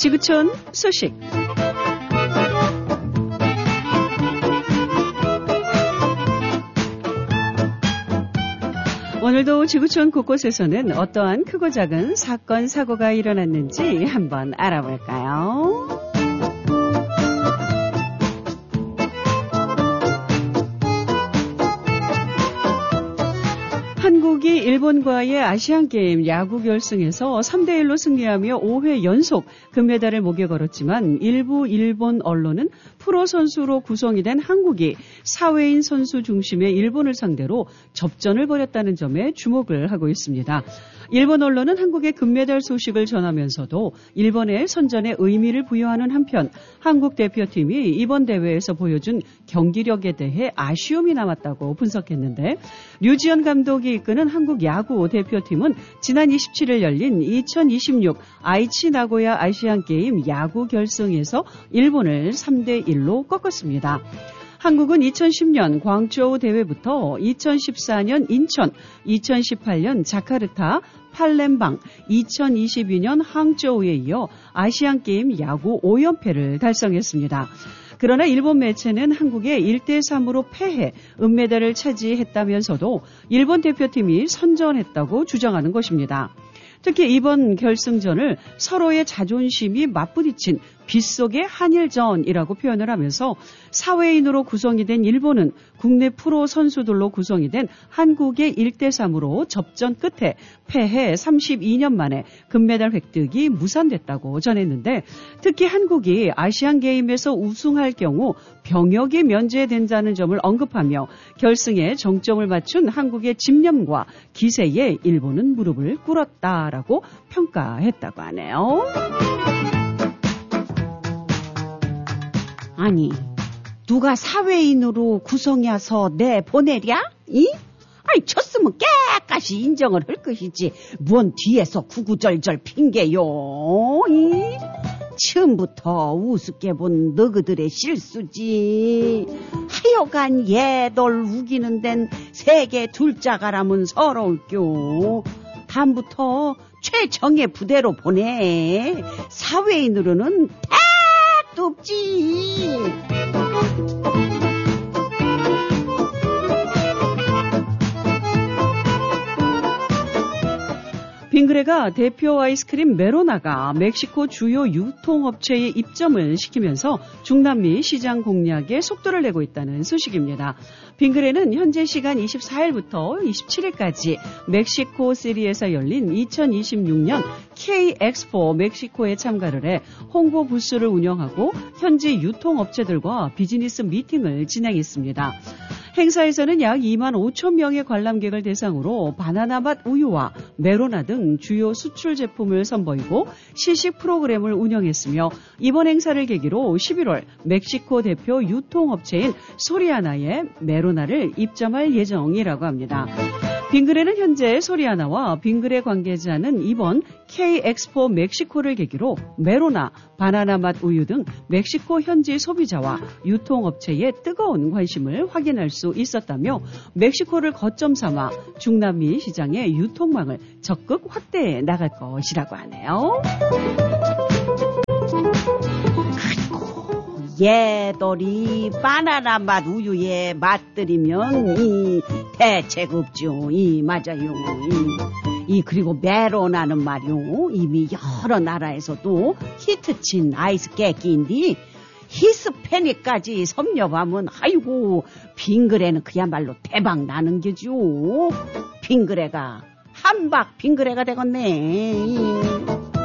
지구촌 소식. 오늘도 지구촌 곳곳에서는 어떠한 크고 작은 사건, 사고가 일어났는지 한번 알아볼까요? 한국이 일본과의 아시안게임 야구 결승에서 3대1로 승리하며 5회 연속 금메달을 목에 걸었지만 일부 일본 언론은 프로 선수로 구성이 된 한국이 사회인 선수 중심의 일본을 상대로 접전을 벌였다는 점에 주목을 하고 있습니다. 일본 언론은 한국의 금메달 소식을 전하면서도 일본의 선전에 의미를 부여하는 한편 한국 대표팀이 이번 대회에서 보여준 경기력에 대해 아쉬움이 남았다고 분석했는데 류지연 감독이 이끄는 한국 야구 대표팀은 지난 27일 열린 2026 아이치 나고야 아시안게임 야구 결승에서 일본을 3대1로 꺾었습니다. 한국은 2010년 광저우 대회부터 2014년 인천, 2018년 자카르타, 팔렘방, 2022년 항저우에 이어 아시안게임 야구 5연패를 달성했습니다. 그러나 일본 매체는 한국의 1대3으로 패해 은메달을 차지했다면서도 일본 대표팀이 선전했다고 주장하는 것입니다. 특히 이번 결승전을 서로의 자존심이 맞부딪힌 빗속의 한일전이라고 표현을 하면서 사회인으로 구성이 된 일본은 국내 프로 선수들로 구성이 된 한국의 1대3으로 접전 끝에 패해 32년 만에 금메달 획득이 무산됐다고 전했는데 특히 한국이 아시안게임에서 우승할 경우 병역이 면제된다는 점을 언급하며 결승에 정점을 맞춘 한국의 집념과 기세에 일본은 무릎을 꿇었다라고 평가했다고 하네요. 아니, 누가 사회인으로 구성해서 내보내랴? 이? 아니, 쳤으면 깨끗이 인정을 할 것이지. 뭔 뒤에서 구구절절 핑계요? 이? 처음부터 우습게 본 너그들의 실수지. 하여간 얘들 우기는 데는 세계 둘째가라면 서러울겨. 다음부터 최정예 부대로 보내. 사회인으로는 택도 없지. 빙그레가 대표 아이스크림 메로나가 멕시코 주요 유통업체에 입점을 시키면서 중남미 시장 공략에 속도를 내고 있다는 소식입니다. 빙그레는 현재 시간 24일부터 27일까지 멕시코 시리에서 열린 2026년 K-엑스포 멕시코에 참가를 해 홍보 부스를 운영하고 현지 유통업체들과 비즈니스 미팅을 진행했습니다. 행사에서는 약 2만 5천 명의 관람객을 대상으로 바나나맛 우유와 메로나 등 주요 수출 제품을 선보이고 시식 프로그램을 운영했으며 이번 행사를 계기로 11월 멕시코 대표 유통업체인 소리아나에 메로나를 입점할 예정이라고 합니다. 빙그레는 현재 소리아나와 빙그레 관계자는 이번 K-엑스포 멕시코를 계기로 메로나, 바나나맛 우유 등 멕시코 현지 소비자와 유통업체의 뜨거운 관심을 확인할 수 있었다며 멕시코를 거점 삼아 중남미 시장의 유통망을 적극 확대해 나갈 것이라고 하네요. 얘들이 바나나 맛 우유에 맛들이면 이 대책 없죠. 이 맞아요. 그리고 메로나는 말이요. 이미 여러 나라에서도 히트친 아이스 깨끼인데 히스패닉까지 섭렵하면 아이고 빙그레는 그야말로 대박 나는 게죠. 빙그레가 한박 빙그레가 되겠네.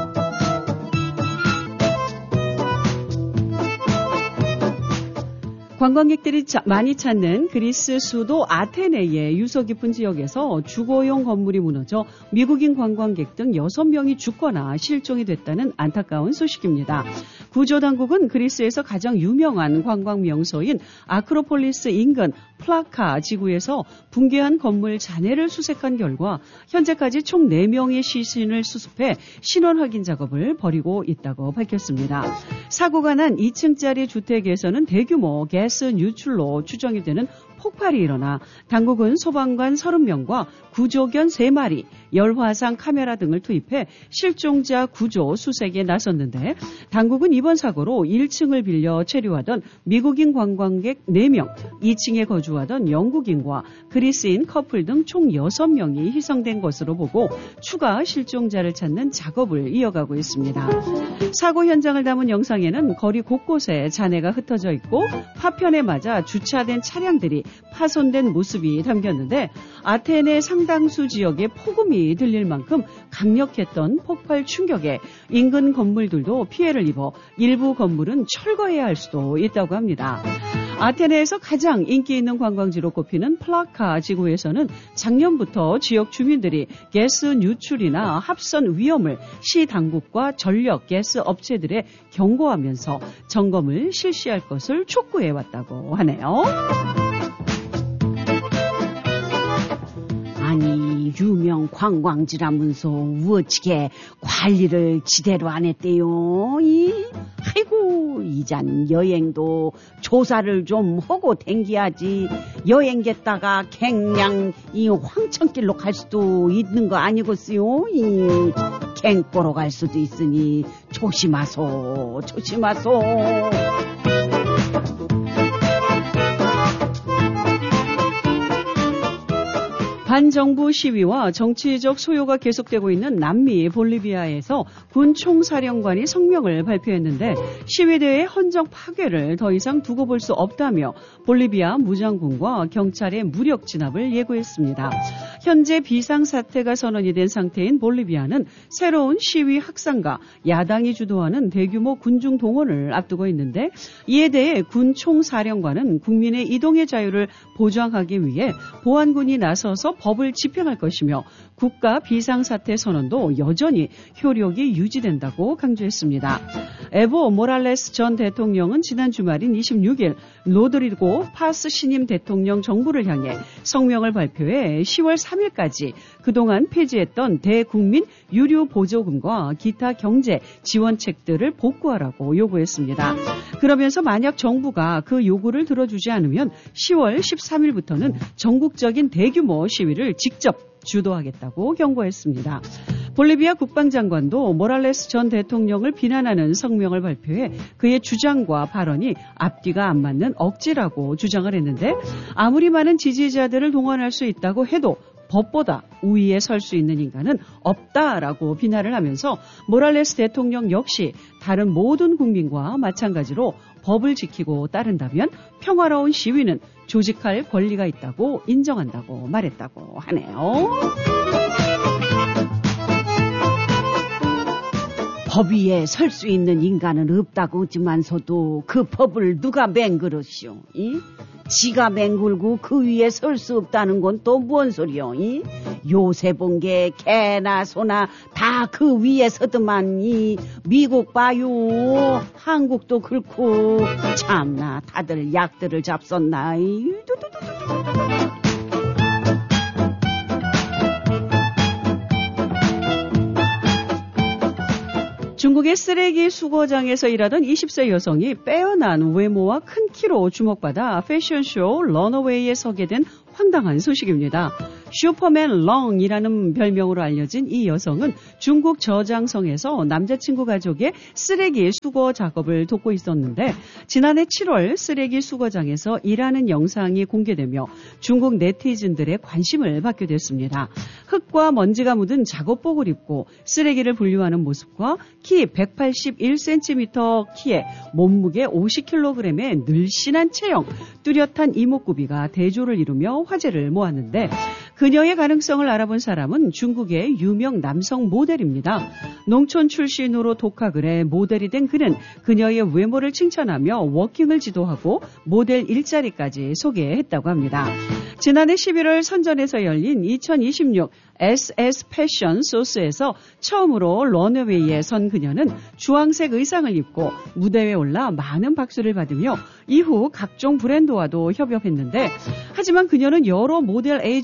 관광객들이 많이 찾는 그리스 수도 아테네의 유서 깊은 지역에서 주거용 건물이 무너져 미국인 관광객 등 6명이 죽거나 실종이 됐다는 안타까운 소식입니다. 구조당국은 그리스에서 가장 유명한 관광 명소인 아크로폴리스 인근 플라카 지구에서 붕괴한 건물 잔해를 수색한 결과 현재까지 총 4명의 시신을 수습해 신원 확인 작업을 벌이고 있다고 밝혔습니다. 사고가 난 2층짜리 주택에서는 대규모 가스 유출로 추정이 되는 폭발이 일어나 당국은 소방관 30명과 구조견 3마리, 열화상 카메라 등을 투입해 실종자 구조 수색에 나섰는데 당국은 이번 사고로 1층을 빌려 체류하던 미국인 관광객 4명, 2층에 거주하던 영국인과 그리스인 커플 등 총 6명이 희생된 것으로 보고 추가 실종자를 찾는 작업을 이어가고 있습니다. 사고 현장을 담은 영상에는 거리 곳곳에 잔해가 흩어져 있고 파편에 맞아 주차된 차량들이 파손된 모습이 담겼는데 아테네 상당수 지역에 폭음이 들릴 만큼 강력했던 폭발 충격에 인근 건물들도 피해를 입어 일부 건물은 철거해야 할 수도 있다고 합니다. 아테네에서 가장 인기 있는 관광지로 꼽히는 플라카 지구에서는 작년부터 지역 주민들이 가스 누출이나 합선 위험을 시 당국과 전력 가스 업체들에 경고하면서 점검을 실시할 것을 촉구해왔다고 하네요. 아니 유명 관광지라면서 우어치게 관리를 제대로 안 했대요. 아이고 이잔 여행도 조사를 좀 하고 댕겨야지. 여행 갔다가 그냥 이 황천길로 갈 수도 있는 거 아니겠어요? 갱 보러 갈 수도 있으니 조심하소. 반정부 시위와 정치적 소요가 계속되고 있는 남미 볼리비아에서 군 총사령관이 성명을 발표했는데 시위대의 헌정 파괴를 더 이상 두고 볼 수 없다며 볼리비아 무장군과 경찰의 무력 진압을 예고했습니다. 현재 비상사태가 선언이 된 상태인 볼리비아는 새로운 시위 확산과 야당이 주도하는 대규모 군중 동원을 앞두고 있는데 이에 대해 군 총사령관은 국민의 이동의 자유를 보장하기 위해 보안군이 나서서 법을 집행할 것이며 국가 비상사태 선언도 여전히 효력이 유지된다고 강조했습니다. 에보 모랄레스 전 대통령은 지난 주말인 26일 로드리고 파스 신임 대통령 정부를 향해 성명을 발표해 10월 3일까지 그동안 폐지했던 대국민 유류 보조금과 기타 경제 지원책들을 복구하라고 요구했습니다. 그러면서 만약 정부가 그 요구를 들어주지 않으면 10월 13일부터는 전국적인 대규모 시위를 직접 주도하겠다고 경고했습니다. 볼리비아 국방장관도 모랄레스 전 대통령을 비난하는 성명을 발표해 그의 주장과 발언이 앞뒤가 안 맞는 억지라고 주장을 했는데 아무리 많은 지지자들을 동원할 수 있다고 해도 법보다 우위에 설 수 있는 인간은 없다라고 비난을 하면서 모랄레스 대통령 역시 다른 모든 국민과 마찬가지로 법을 지키고 따른다면 평화로운 시위는 조직할 권리가 있다고 인정한다고 말했다고 하네요. 법 위에 설 수 있는 인간은 없다고 하지만서도 그 법을 누가 맹그릇이오? 지가 맹글고 그 위에 설 수 없다는 건 또 뭔 소리요? 요새 본 게 개나 소나 다 그 위에 서더만 미국 봐요. 한국도 그렇고 참나 다들 약들을 잡섰나. 중국의 쓰레기 수거장에서 일하던 20세 여성이 빼어난 외모와 큰 키로 주목받아 패션쇼 런어웨이에 서게 된 황당한 소식입니다. 슈퍼맨 렁이라는 별명으로 알려진 이 여성은 중국 저장성에서 남자친구 가족의 쓰레기 수거 작업을 돕고 있었는데 지난해 7월 쓰레기 수거장에서 일하는 영상이 공개되며 중국 네티즌들의 관심을 받게 됐습니다. 흙과 먼지가 묻은 작업복을 입고 쓰레기를 분류하는 모습과 키 181cm 키에 몸무게 50kg의 늘씬한 체형, 뚜렷한 이목구비가 대조를 이루며 화제를 모았는데 그녀의 가능성을 알아본 사람은 중국의 유명 남성 모델입니다. 농촌 출신으로 독학을 해 모델이 된 그는 그녀의 외모를 칭찬하며 워킹을 지도하고 모델 일자리까지 소개했다고 합니다. 지난해 11월 선전에서 열린 2026 SS 패션 소스에서 처음으로 런웨이에 선 그녀는 주황색 의상을 입고 무대에 올라 많은 박수를 받으며 이후 각종 브랜드와도 협업했는데 하지만 그녀는 여러 모델 에이전시에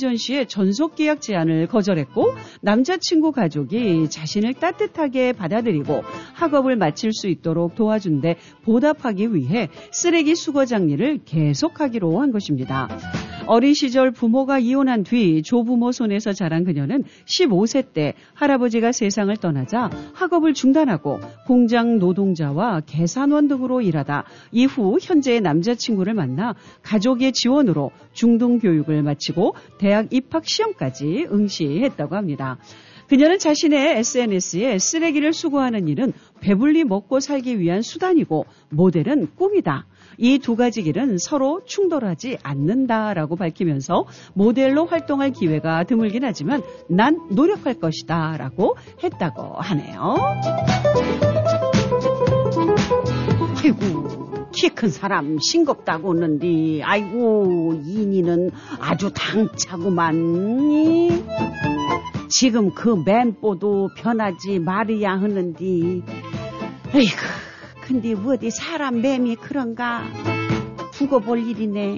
학교의 전속 계약 제안을 거절했고 남자친구 가족이 자신을 따뜻하게 받아들이고 학업을 마칠 수 있도록 도와준 데 보답하기 위해 쓰레기 수거 장리를 계속하기로 한 것입니다. 어린 시절 부모가 이혼한 뒤 조부모 손에서 자란 그녀는 15세 때 할아버지가 세상을 떠나자 학업을 중단하고 공장 노동자와 계산원 등으로 일하다 이후 현재의 남자친구를 만나 가족의 지원으로 중등교육을 마치고 대학 입학 시험까지 응시했다고 합니다. 그녀는 자신의 SNS에 쓰레기를 수거하는 일은 배불리 먹고 살기 위한 수단이고 모델은 꿈이다. 이 두 가지 길은 서로 충돌하지 않는다라고 밝히면서 모델로 활동할 기회가 드물긴 하지만 난 노력할 것이다 라고 했다고 하네요. 아이고 키 큰 사람 싱겁다고 하는데 아이고 이니는 아주 당차구만. 지금 그 맨보도 변하지 말아야 하는데 에이구 근데 어디 사람 맴이 그런가 두고 볼 일이네.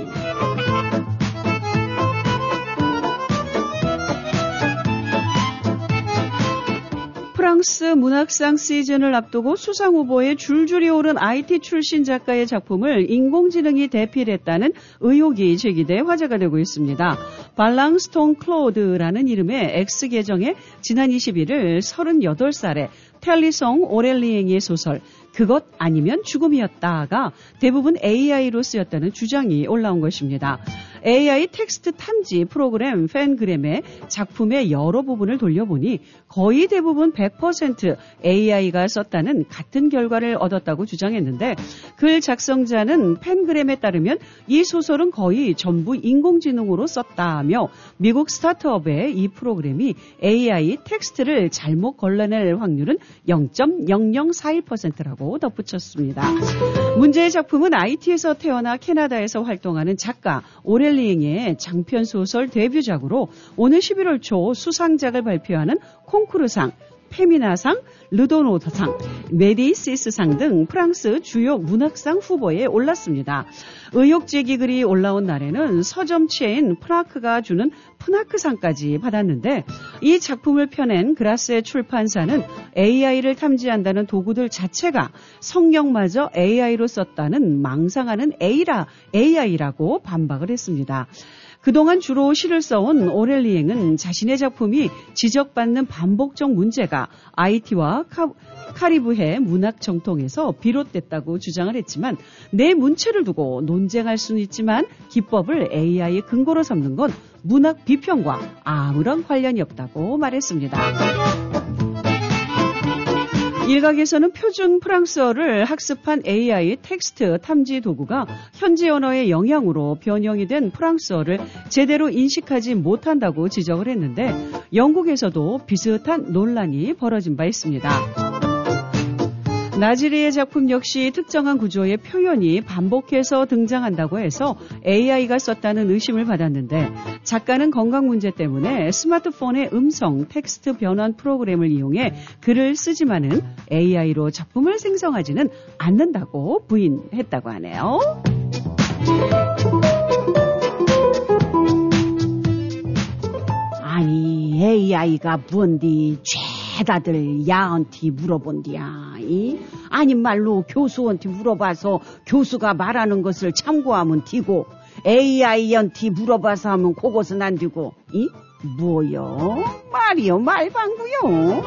프랑스 문학상 시즌을 앞두고 수상 후보에 줄줄이 오른 IT 출신 작가의 작품을 인공지능이 대필했다는 의혹이 제기돼 화제가 되고 있습니다. 발랑스톤 클로드라는 이름의 X계정에 지난 21일 38살에 텔리송 오렐리앵의 소설 그것 아니면 죽음이었다가 대부분 AI로 쓰였다는 주장이 올라온 것입니다. AI 텍스트 탐지 프로그램 팬그램의 작품의 여러 부분을 돌려보니 거의 대부분 100% AI가 썼다는 같은 결과를 얻었다고 주장했는데 글 작성자는 팬그램에 따르면 이 소설은 거의 전부 인공지능으로 썼다며 미국 스타트업의 이 프로그램이 AI 텍스트를 잘못 걸러낼 확률은 0.0041%라고 덧붙였습니다. 문제의 작품은 IT에서 태어나 캐나다에서 활동하는 작가 오렐리앵의 장편소설 데뷔작으로 오늘 11월 초 수상작을 발표하는 콩쿠르상, 페미나상, 르도노상, 메디시스상 등 프랑스 주요 문학상 후보에 올랐습니다. 의혹 제기 글이 올라온 날에는 서점 체인 프나크가 주는 프나크상까지 받았는데 이 작품을 펴낸 그라세 출판사는 AI를 탐지한다는 도구들 자체가 성경마저 AI로 썼다는 망상하는 AI라고 반박을 했습니다. 그동안 주로 시를 써온 오렐리앵은 자신의 작품이 지적받는 반복적 문제가 IT와 카리브해 문학 정통에서 비롯됐다고 주장을 했지만 내 문체를 두고 논쟁할 수는 있지만 기법을 AI의 근거로 삼는 건 문학 비평과 아무런 관련이 없다고 말했습니다. 일각에서는 표준 프랑스어를 학습한 AI 텍스트 탐지 도구가 현지 언어의 영향으로 변형이 된 프랑스어를 제대로 인식하지 못한다고 지적을 했는데 영국에서도 비슷한 논란이 벌어진 바 있습니다. 나지리의 작품 역시 특정한 구조의 표현이 반복해서 등장한다고 해서 AI가 썼다는 의심을 받았는데 작가는 건강 문제 때문에 스마트폰의 음성 텍스트 변환 프로그램을 이용해 글을 쓰지만은 AI로 작품을 생성하지는 않는다고 부인했다고 하네요. 아니 AI가 뭔디 다들 야한테 물어본디야. 아닌 말로 교수한테 물어봐서 교수가 말하는 것을 참고하면 뒤고 AI한테 물어봐서 하면 그것은 안 되고 뭐요? 말이요 말방구요.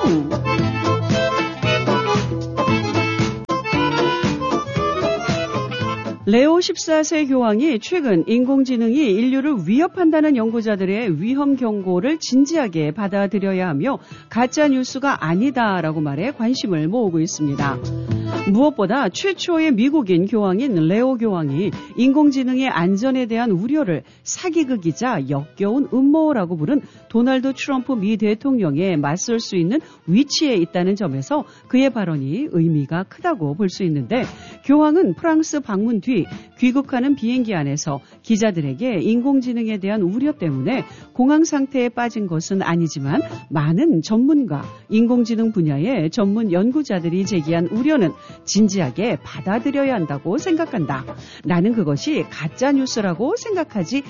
레오 14세 교황이 최근 인공지능이 인류를 위협한다는 연구자들의 위험 경고를 진지하게 받아들여야 하며 가짜뉴스가 아니다라고 말해 관심을 모으고 있습니다. 무엇보다 최초의 미국인 교황인 레오 교황이 인공지능의 안전에 대한 우려를 사기극이자 역겨운 음모라고 부른 도널드 트럼프 미 대통령에 맞설 수 있는 위치에 있다는 점에서 그의 발언이 의미가 크다고 볼 수 있는데 교황은 프랑스 방문 뒤 귀국하는 비행기 안에서 기자들에게 인공지능에 대한 우려 때문에 공황 상태에 빠진 것은 아니지만 많은 전문가, 인공지능 분야의 전문 연구자들이 제기한 우려는 진지하게 받아들여야 한다고 생각한다. 나는 그것이 가짜뉴스라고 생각하지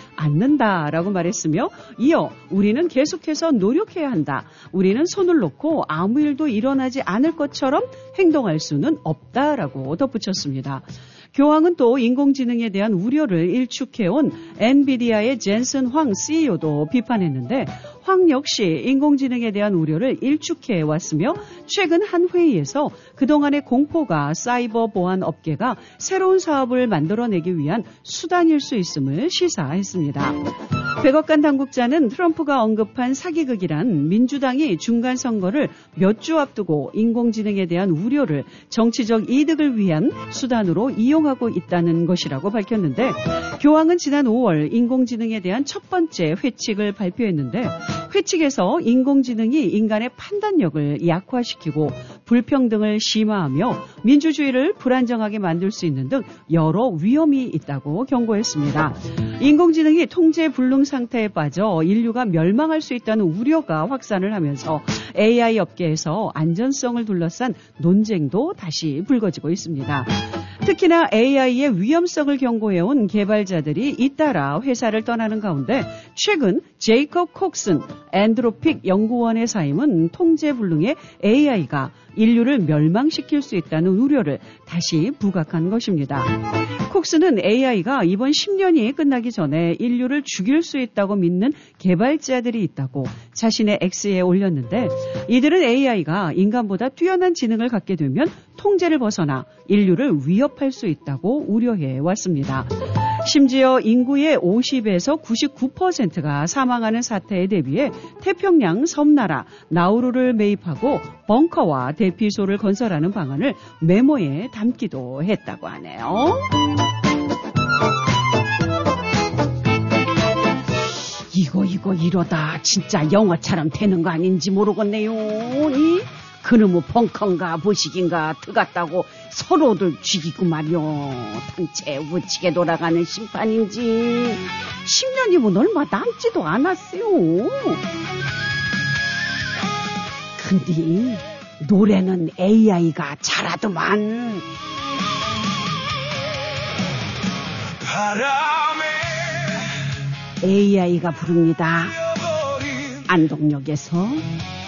않는다라고 말했으며 이어 우리는 계속해서 노력해야 한다. 우리는 손을 놓고 아무 일도 일어나지 않을 것처럼 행동할 수는 없다라고 덧붙였습니다. 교황은 또 인공지능에 대한 우려를 일축해온 엔비디아의 젠슨 황 CEO도 비판했는데 황 역시 인공지능에 대한 우려를 일축해왔으며 최근 한 회의에서 그동안의 공포가 사이버 보안 업계가 새로운 사업을 만들어내기 위한 수단일 수 있음을 시사했습니다. 백악관 당국자는 트럼프가 언급한 사기극이란 민주당이 중간 선거를 몇 주 앞두고 인공지능에 대한 우려를 정치적 이득을 위한 수단으로 이용하고 있다는 것이라고 밝혔는데 교황은 지난 5월 인공지능에 대한 첫 번째 회칙을 발표했는데 회칙에서 인공지능이 인간의 판단력을 약화시키고 불평등을 심화하며 민주주의를 불안정하게 만들 수 있는 등 여러 위험이 있다고 경고했습니다. 인공지능이 통제 불능 상태에 빠져 인류가 멸망할 수 있다는 우려가 확산을 하면서 AI 업계에서 안전성을 둘러싼 논쟁도 다시 불거지고 있습니다. 특히나 AI의 위험성을 경고해온 개발자들이 잇따라 회사를 떠나는 가운데 최근 제이콥 콕슨 엔드로픽 연구원의 사임은 통제불능의 AI가 인류를 멸망시킬 수 있다는 우려를 다시 부각한 것입니다. 콕스는 AI가 이번 10년이 끝나기 전에 인류를 죽일 수 있다고 믿는 개발자들이 있다고 자신의 X에 올렸는데 이들은 AI가 인간보다 뛰어난 지능을 갖게 되면 통제를 벗어나 인류를 위협할 수 있다고 우려해 왔습니다. 심지어 인구의 50에서 99%가 사망하는 사태에 대비해 태평양 섬나라 나우루를 매입하고 벙커와 대피소를 건설하는 방안을 메모에 담기도 했다고 하네요. 이거 이러다 진짜 영화처럼 되는 거 아닌지 모르겠네요. 그놈의 벙커인가 보식인가 들어갔다고 서로들 죽이고 말이요. 단체 우치게 돌아가는 심판인지 10년이면 얼마 남지도 않았어요. 근데 노래는 AI가 잘하더만. AI가 부릅니다. 안동역에서